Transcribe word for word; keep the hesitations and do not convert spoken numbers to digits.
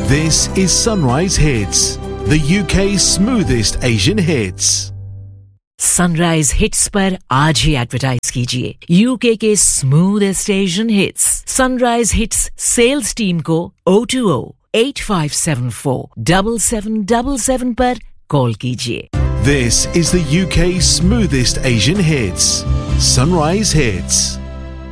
This is Sunrise Hits, the U K's smoothest Asian hits. Sunrise hits पर आज ही advertise कीजिए UK के smoothest Asian hits sunrise hits sales team को O two O eight five seven four seven seven seven seven पर call कीजिए. This is the U K's smoothest Asian hits. Sunrise Hits.